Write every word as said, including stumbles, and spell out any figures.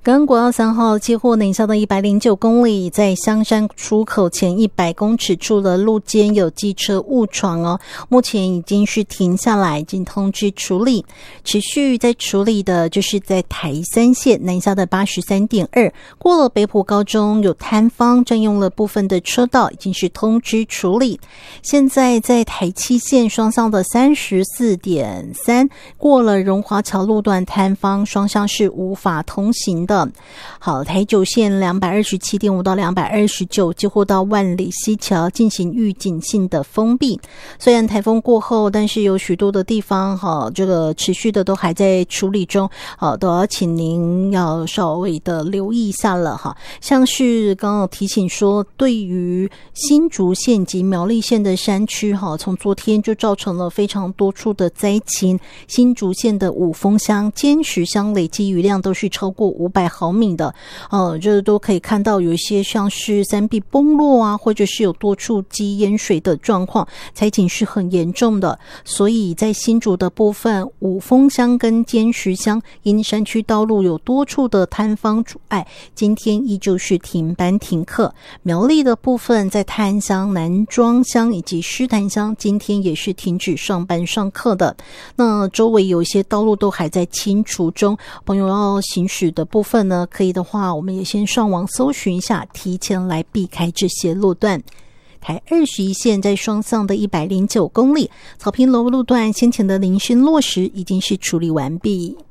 跟国道三号接获南下的一百零九公里，在香山出口前一百公尺处的路肩有机车误闯哦，目前已经是停下来，已经通知处理。持续在处理的就是在台三线南下的 八十三点二， 过了北埔高中有摊方占用了部分的车道，已经是通知处理。现在在台七线双向的 三十四点三， 过了荣华桥路段摊方双向是无法通行的。好，台九线 两百二十七点五 到两百二十九，接获到万里溪桥进行预警性的封闭。虽然台风过后，但是有许多的地方哈，这个持续的都还在处理中，好，都要请您要稍微的留意一下了哈。像是刚刚有提醒说，对于新竹县及苗栗县的山区哈，从昨天就造成了非常多处的灾情。新竹县的五峰乡、尖石乡累积雨量都是超过五百毫米的，呃，这都可以看到有一些像是山壁崩落啊，或者是有多处积淹水的状况，灾情是很严重的。所以在新竹的部分，五峰乡跟尖石乡因山区道路有多处的摊方阻碍，今天依旧是停班停课。苗栗的部分，在泰安乡、南庄乡以及狮潭乡，今天也是停止上班上课的。那周围有一些道路都还在清除中，朋友要行驶的部分呢，可以的话我们也先上网搜寻一下，提前来避开这些路段。台二十一线在双向的一百零九公里，草坪楼路段先前的零星落实已经是处理完毕。